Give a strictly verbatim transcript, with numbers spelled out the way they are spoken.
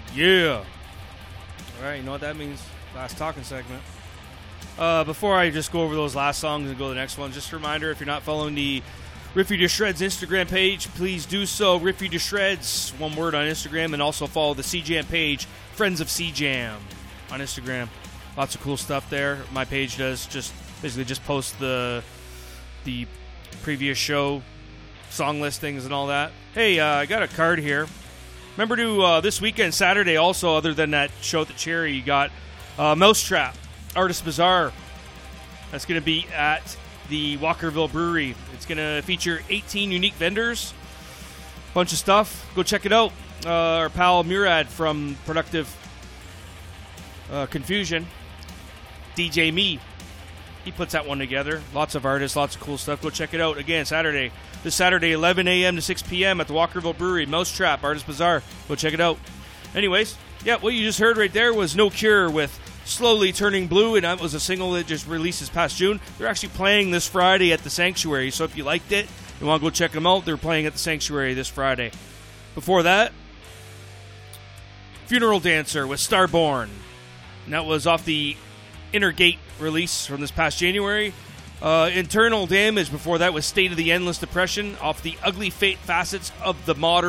Yeah. All right, you know what that means? Last talking segment. Uh, before I just go over those last songs and go to the next one, just a reminder, if you're not following the Riff You to Shreds Instagram page, please do so. Riff You to Shreds, one word on Instagram, and also follow the C Jam page, Friends of C Jam, on Instagram. Lots of cool stuff there. My page does just basically just post the the previous show song listings and all that. Hey, uh, I got a card here. Remember to uh, this weekend, Saturday, also, other than that show at the Cherry, you got uh, Mousetrap, Artist Bazaar. That's going to be at the Walkerville Brewery. It's going to feature eighteen unique vendors, bunch of stuff. Go check it out. Uh, our pal Murad from Productive uh, Confusion, D J Me, he puts that one together. Lots of artists, lots of cool stuff. Go check it out. Again, Saturday. This Saturday, eleven a.m. to six p.m. at the Walkerville Brewery. Mousetrap, Artist Bazaar. Go check it out. Anyways, yeah, what you just heard right there was No Cure with Slowly Turning Blue, and that was a single that just released this past June. They're actually playing this Friday at the Sanctuary, so if you liked it, you want to go check them out, they're playing at the Sanctuary this Friday. Before that, Funeral Dancer with Starborn, and that was off the Inner Gate release from this past January. Uh, Internal Damage before that was State of the Endless Depression off the Ugly Fate Facets of the Modern